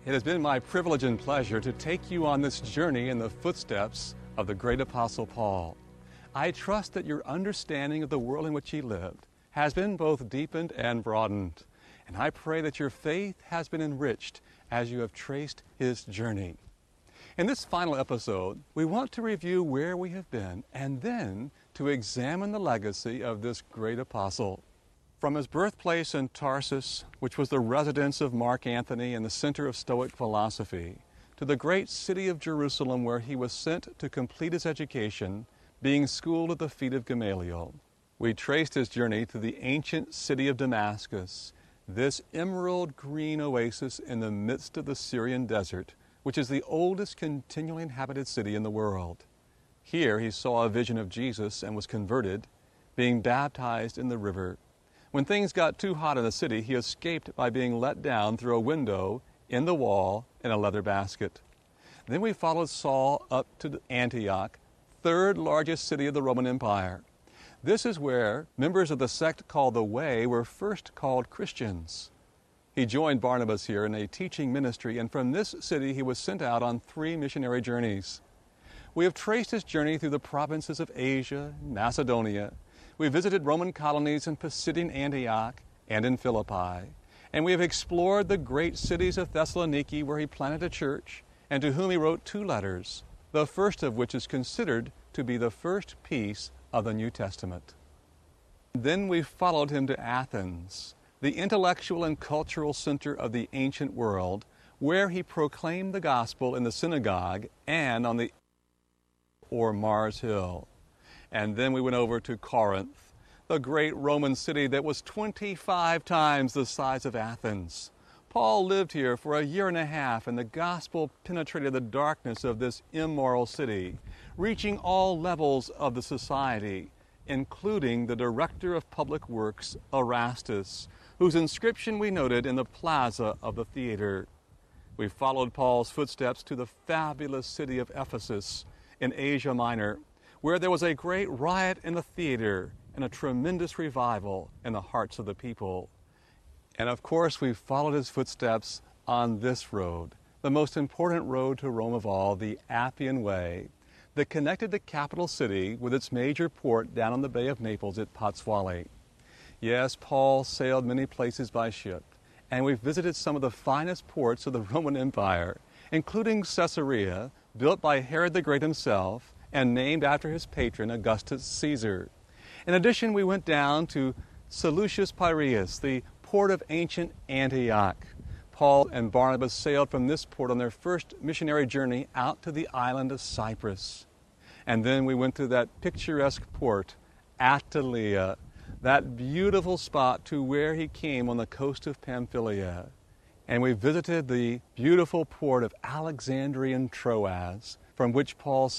It has been my privilege and pleasure to take you on this journey in the footsteps of the great Apostle Paul. I trust that your understanding of the world in which he lived has been both deepened and broadened, and I pray that your faith has been enriched as you have traced his journey. In this final episode, we want to review where we have been and then to examine the legacy of this great apostle. From his birthplace in Tarsus, which was the residence of Mark Antony and the center of Stoic philosophy, to the great city of Jerusalem where he was sent to complete his education, being schooled at the feet of Gamaliel. We traced his journey to the ancient city of Damascus, this emerald green oasis in the midst of the Syrian desert, which is the oldest continually inhabited city in the world. Here he saw a vision of Jesus and was converted, being baptized in the river. When things got too hot in the city, he escaped by being let down through a window in the wall in a leather basket. Then we followed Saul up to Antioch, third largest city of the Roman Empire. This is where members of the sect called the Way were first called Christians. He joined Barnabas here in a teaching ministry, and from this city he was sent out on 3 missionary journeys. We have traced his journey through the provinces of Asia and Macedonia. We visited Roman colonies in Pisidian Antioch and in Philippi, and we have explored the great cities of Thessaloniki, where he planted a church, and to whom he wrote 2 letters, the first of which is considered to be the first piece of the New Testament. Then we followed him to Athens, the intellectual and cultural center of the ancient world, where he proclaimed the gospel in the synagogue and on the Mars Hill. And then we went over to Corinth, the great Roman city that was 25 times the size of Athens. Paul lived here for a year and a half, and the gospel penetrated the darkness of this immoral city, reaching all levels of the society, including the director of public works, Erastus, whose inscription we noted in the plaza of the theater. We followed Paul's footsteps to the fabulous city of Ephesus in Asia Minor, where there was a great riot in the theater and a tremendous revival in the hearts of the people. And of course, we followed his footsteps on this road, the most important road to Rome of all, the Appian Way, that connected the capital city with its major port down on the Bay of Naples at Pozzuoli. Yes, Paul sailed many places by ship, and we visited some of the finest ports of the Roman Empire, including Caesarea, built by Herod the Great himself, and named after his patron, Augustus Caesar. In addition, we went down to Seleucus Piraeus, the port of ancient Antioch. Paul and Barnabas sailed from this port on their first missionary journey out to the island of Cyprus. And then we went to that picturesque port, Attalia, that beautiful spot to where he came on the coast of Pamphylia. And we visited the beautiful port of Alexandrian Troas, from which Paul